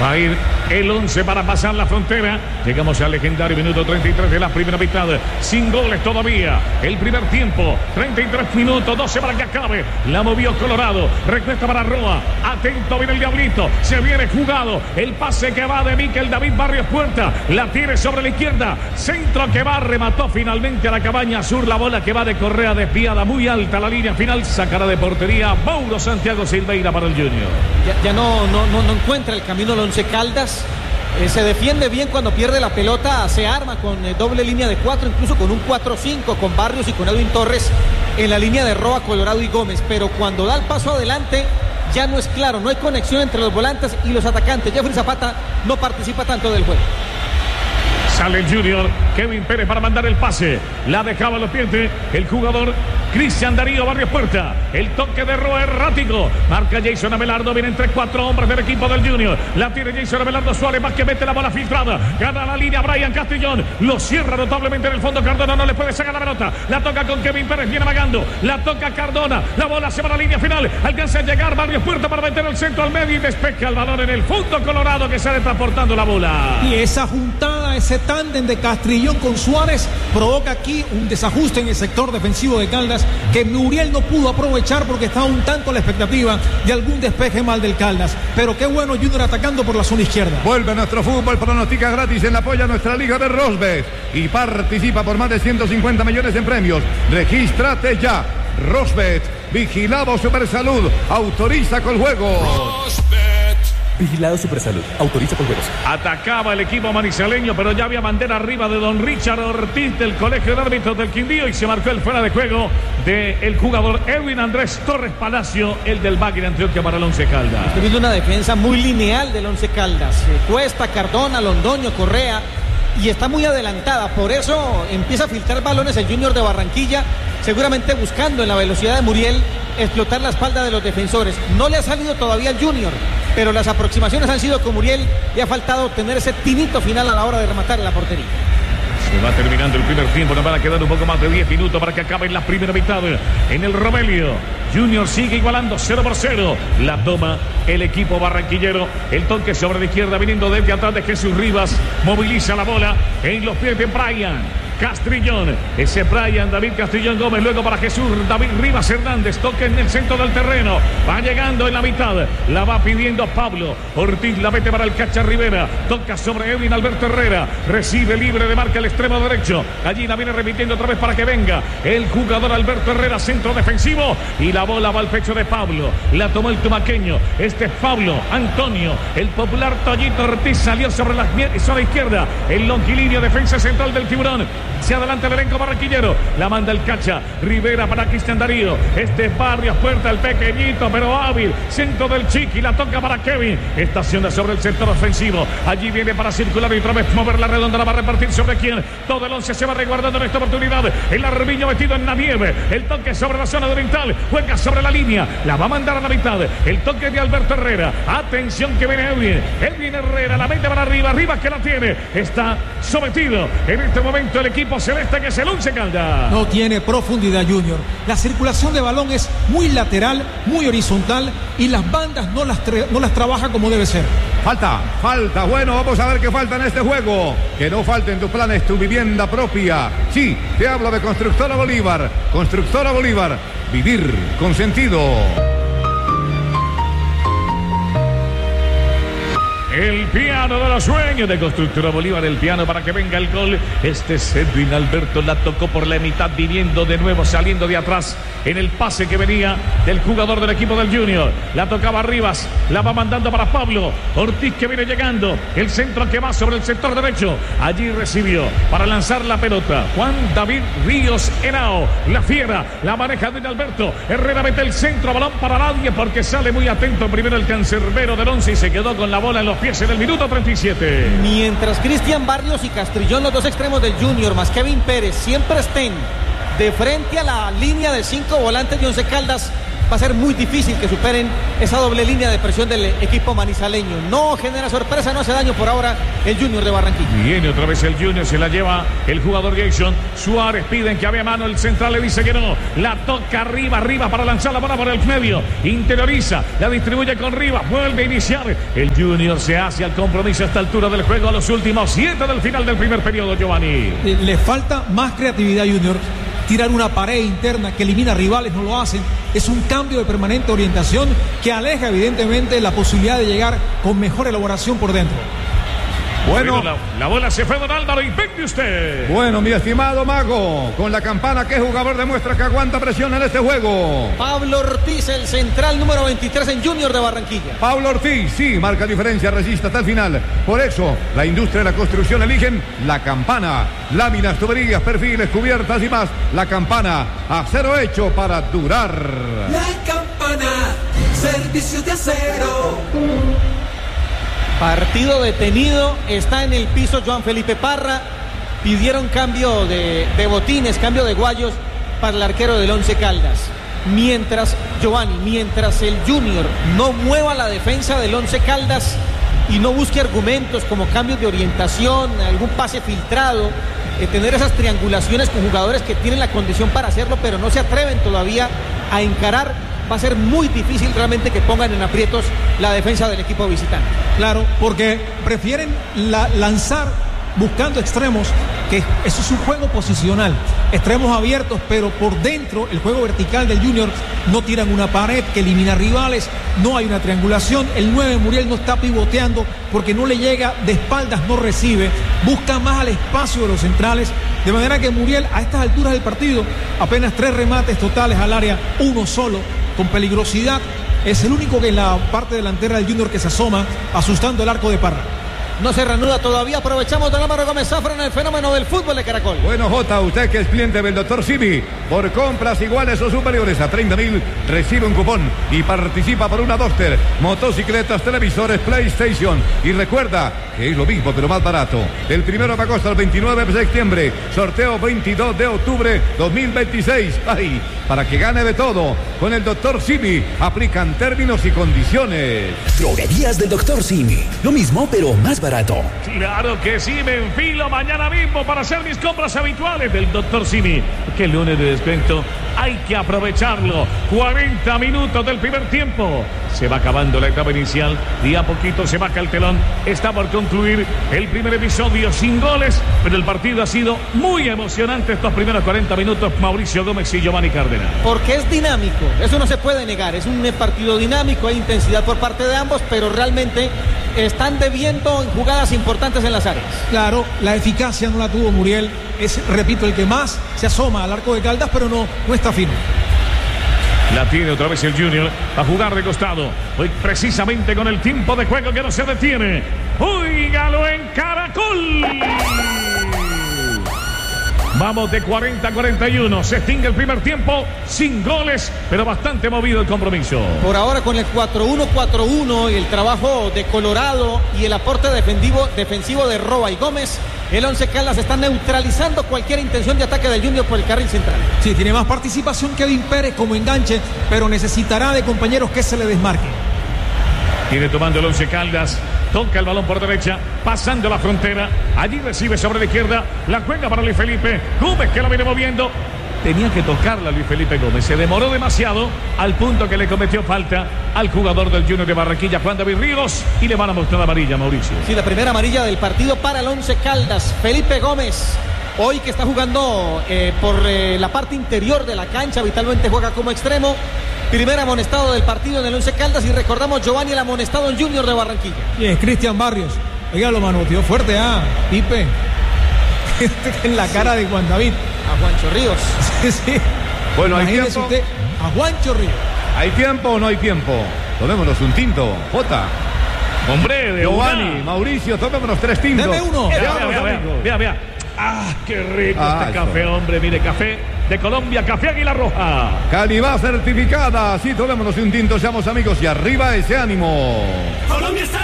Va a ir el 11 para pasar la frontera. Llegamos al legendario minuto 33 de la primera mitad. Sin goles todavía. El primer tiempo. 33 minutos, 12 para que acabe. La movió Colorado. Recuesta para Roa. Atento, viene el Diablito. Se viene jugado. El pase que va de Mikel David Barrios Puerta. La tiene sobre la izquierda. Centro que va. Remató finalmente a la cabaña sur. La bola que va de Correa desviada muy alta. La línea final. Sacará de portería Mauro Santiago Silveira para el Junior. Ya no encuentra el camino el Once Caldas. Se defiende bien cuando pierde la pelota, se arma con doble línea de 4, incluso con un 4-5 con Barrios y con Edwin Torres en la línea de Roa, Colorado y Gómez, pero cuando da el paso adelante ya no es claro, no hay conexión entre los volantes y los atacantes. Jeffrey Zapata no participa tanto del juego. Sale el Junior, Kevin Pérez para mandar el pase. La dejaba a los pies el jugador Cristian Darío Barrios Puerta. El toque de Roa errático. Marca Jason Abelardo. Viene entre 4 hombres del equipo del Junior. La tiene Jason Abelardo Suárez. Más que mete la bola filtrada. Gana la línea Brian Castrillón. Lo cierra notablemente en el fondo. Cardona no le puede sacar la pelota. La toca con Kevin Pérez. Viene vagando. La toca Cardona. La bola se va a la línea final. Alcanza a llegar Barrios Puerta para meter el centro al medio y despeja el balón en el fondo Colorado que sale transportando la bola. Y esa juntada, ese tándem de Castrillón con Suárez provoca aquí un desajuste en el sector defensivo de Caldas que Muriel no pudo aprovechar porque estaba un tanto a la expectativa de algún despeje mal del Caldas. Pero qué bueno Junior atacando por la zona izquierda. Vuelve nuestro fútbol, pronostica gratis en la apoya nuestra liga de Rosbet y participa por más de 150 millones en premios. Regístrate ya. Rosbet, vigilado Supersalud, autoriza con juego. Vigilado Supersalud. Autoriza con juegos. Atacaba el equipo manizaleño, pero ya había bandera arriba de don Richard Ortiz del Colegio de Árbitros del Quindío y se marcó el fuera de juego del jugador Edwin Andrés Torres Palacio, el del Bagre Antioquia para el Once Caldas. Estoy viendo una defensa muy lineal del Once Caldas. Cuesta, Cardona, Londoño, Correa. Y está muy adelantada, por eso empieza a filtrar balones el Junior de Barranquilla, seguramente buscando en la velocidad de Muriel explotar la espalda de los defensores. No le ha salido todavía al Junior, pero las aproximaciones han sido con Muriel y ha faltado obtener ese tinito final a la hora de rematar en la portería. Se va terminando el primer tiempo, nos van a quedar un poco más de 10 minutos para que acabe la primera mitad. En el Romelio, Junior sigue igualando 0-0. La toma el equipo barranquillero. El toque sobre la izquierda viniendo desde atrás de Jesús Rivas. Moviliza la bola en los pies de Brian Castrillón, ese Brian David Castrillón Gómez, luego para Jesús David Rivas Hernández, toque en el centro del terreno, va llegando en la mitad, la va pidiendo Pablo Ortiz, la mete para el Cacha Rivera, toca sobre Edwin Alberto Herrera, recibe libre de marca el extremo derecho, allí la viene repitiendo otra vez para que venga el jugador Alberto Herrera, centro defensivo, y la bola va al pecho de Pablo, la tomó el tumaqueño, este es Pablo Antonio, el popular Toñito Ortiz, salió sobre la izquierda, el longilíneo, defensa central del Tiburón. Se adelanta el elenco barranquillero. La manda el Cacha. Rivera para Cristian Darío. Este es Barrios Puerta, el pequeñito pero hábil. Centro del Chiqui. La toca para Kevin. Estaciona sobre el sector ofensivo. Allí viene para circular y otra vez mover la redonda. La va a repartir sobre quién. Todo el 11 se va resguardando en esta oportunidad. El Armiño metido en la nieve. El toque sobre la zona oriental. Juega sobre la línea. La va a mandar a la mitad. El toque de Alberto Herrera. Atención que viene Edwin. Edwin Herrera. La mete para arriba. Arriba que la tiene. Está sometido en este momento el equipo celeste que es el Once Caldas. No tiene profundidad Junior. La circulación de balón es muy lateral, muy horizontal y las bandas no las trabaja como debe ser. Falta. Bueno, vamos a ver qué falta en este juego. Que no falte en tus planes tu vivienda propia. Sí, te hablo de Constructora Bolívar. Constructora Bolívar. Vivir con sentido. El piano de los sueños de Constructora Bolívar, el piano para que venga el gol. Este es Edwin Alberto, la tocó por la mitad, viniendo de nuevo, saliendo de atrás en el pase que venía del jugador del equipo del Junior. La tocaba Rivas, la va mandando para Pablo Ortiz que viene llegando. El centro que va sobre el sector derecho. Allí recibió para lanzar la pelota Juan David Ríos Henao. La fiera, la maneja Edwin Alberto. Herrera mete el centro, balón para nadie porque sale muy atento primero el cancerbero del Once y se quedó con la bola en los pies en el minuto 37. Mientras Cristian Barrios y Castrillón, los dos extremos del Junior, más Kevin Pérez, siempre estén de frente a la línea de 5 volantes de Once Caldas, va a ser muy difícil que superen esa doble línea de presión del equipo manizaleño. No genera sorpresa, no hace daño por ahora el Junior de Barranquilla. Viene otra vez el Junior, se la lleva el jugador Jason Suárez, piden que había mano, el central le dice que no, la toca arriba para lanzar la bola por el medio, interioriza, la distribuye con Rivas, vuelve a iniciar, el Junior se hace al compromiso a esta altura del juego, a los últimos 7 del final del primer periodo, Giovanni. Le falta más creatividad, Junior. Tirar una pared interna que elimina rivales, no lo hacen. Es un cambio de permanente orientación que aleja evidentemente la posibilidad de llegar con mejor elaboración por dentro. Bueno, la bola se fue, don Álvaro, y venga usted. Bueno, mi estimado Mago, con la campana, ¿qué jugador demuestra que aguanta presión en este juego? Pablo Ortiz, el central número 23 en Junior de Barranquilla. Pablo Ortiz, sí, marca diferencia, resiste hasta el final. Por eso, la industria de la construcción eligen la campana. Láminas, tuberías, perfiles, cubiertas y más. La campana, acero hecho para durar. La campana, servicio de acero. Partido detenido, está en el piso Joan Felipe Parra. Pidieron cambio de botines, cambio de guayos para el arquero del Once Caldas. Mientras el Junior no mueva la defensa del Once Caldas y no busque argumentos como cambios de orientación, algún pase filtrado, tener esas triangulaciones con jugadores que tienen la condición para hacerlo, pero no se atreven todavía a encarar, va a ser muy difícil realmente que pongan en aprietos la defensa del equipo visitante. Claro, porque prefieren lanzar buscando extremos, que eso es un juego posicional, extremos abiertos, pero por dentro el juego vertical del Junior no tiran una pared que elimina rivales, no hay una triangulación, el 9 Muriel no está pivoteando porque no le llega de espaldas, no recibe, busca más al espacio de los centrales, de manera que Muriel a estas alturas del partido, apenas 3 remates totales al área, uno solo, con peligrosidad, es el único que en la parte delantera del Junior que se asoma, asustando el arco de Parra. No se reanuda todavía, aprovechamos don Álvaro Gómez Zafra en el fenómeno del fútbol de Caracol. Bueno, Jota, usted que es cliente del Dr. Simi, por compras iguales o superiores a 30.000, recibe un cupón y participa por una Duster, motocicletas, televisores, PlayStation. Y recuerda que es lo mismo pero más barato. Del 1 de agosto al 29 de septiembre, sorteo 22 de octubre 2026. ¡Ay! Para que gane de todo, con el Dr. Simi, aplican términos y condiciones. Droguerías del Dr. Simi, lo mismo pero más barato. Claro que sí, me enfilo mañana mismo para hacer mis compras habituales del Dr. Simi. Que el lunes de descuento hay que aprovecharlo. 40 minutos del primer tiempo. Se va acabando la etapa inicial y a poquito se baja el telón. Está por concluir el primer episodio sin goles, pero el partido ha sido muy emocionante estos primeros 40 minutos. Mauricio Gómez y Giovanni Cárdenas. Porque es dinámico, eso no se puede negar. Es un partido dinámico, hay intensidad por parte de ambos, pero realmente están debiendo en jugadas importantes en las áreas. Claro, la eficacia no la tuvo Muriel, es, repito, el que más se asoma al arco de Caldas, pero no está firme. La tiene otra vez el Junior a jugar de costado. Hoy precisamente con el tiempo de juego que no se detiene. ¡Óigalo en Caracol! Vamos de 40 a 41. Se extingue el primer tiempo sin goles, pero bastante movido el compromiso. Por ahora con el 4-1-4-1 y el trabajo de Colorado y el aporte defensivo de Roa y Gómez, el Once Caldas está neutralizando cualquier intención de ataque del Junior por el carril central. Sí, tiene más participación que Kevin Pérez como enganche, pero necesitará de compañeros que se le desmarquen. Tiene tomando el Once Caldas. Toca el balón por derecha, pasando la frontera. Allí recibe sobre la izquierda. La juega para Luis Felipe Gómez, que la viene moviendo. Tenía que tocarla Luis Felipe Gómez. Se demoró demasiado al punto que le cometió falta al jugador del Junior de Barranquilla, Juan David Ríos, y le van a mostrar amarilla, Mauricio. Sí, la primera amarilla del partido para el Once Caldas. Felipe Gómez, hoy que está jugando por la parte interior de la cancha, habitualmente juega como extremo. Primer amonestado del partido en el Once Caldas, y recordamos Giovanni el amonestado en Junior de Barranquilla. Y es Cristian Barrios. Oiga, lo manoteó fuerte, Pipe. En la cara de Juan David. A Juancho Ríos. Sí. Bueno, hay imagínese tiempo. usted a Juancho Ríos. ¿Hay tiempo o no hay tiempo? Tomémonos un tinto, Jota. Hombre, de Giovanni, una. Mauricio, tomémonos 3 tintos. Deme uno. Vea. ¡Ah, qué rico este eso. café, hombre! Mire, café de Colombia, Café Águila Roja. Calidad certificada. Sí, tomémonos un tinto, seamos amigos y arriba ese ánimo. Colombia está